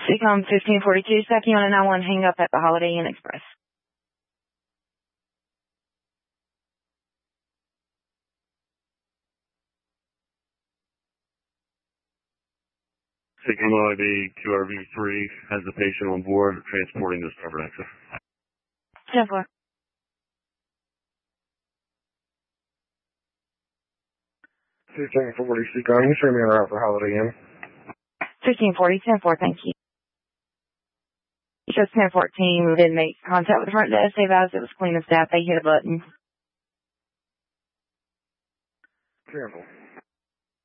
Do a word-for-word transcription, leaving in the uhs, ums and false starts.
Seacom fifteen forty-two, second on a nine one, hang up at the Holiday Inn Express. Seacom O I B Q R V three has the patient on board, transporting to starboard exit. ten four. fifteen forty, Seacom, you show me en route for Holiday Inn. fifteen forty, ten four, thank you. Just ten fourteen didn't make contact with the front desk. They advised it was clean of staff. They hit a button. Careful.